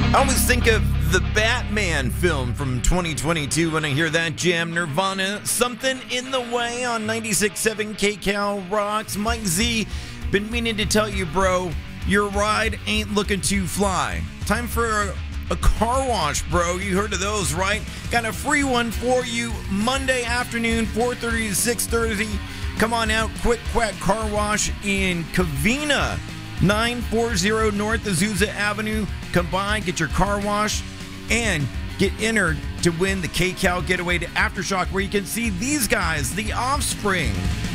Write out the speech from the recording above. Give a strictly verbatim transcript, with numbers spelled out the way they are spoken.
I always think of the Batman film from twenty twenty-two when I hear that jam. Nirvana, Something in the Way on ninety-six point seven K Cal Rocks. Mike Z, been meaning to tell you, bro, your ride ain't looking to fly. Time for a, a car wash, bro. You heard of those, right? Got a free one for you Monday afternoon, four thirty to six thirty. Come on out, Quick Quack Car Wash in Covina, nine forty North Azusa Avenue. Come by, get your car wash, and get entered to win the K Cal Getaway to Aftershock, where you can see these guys, The Offspring.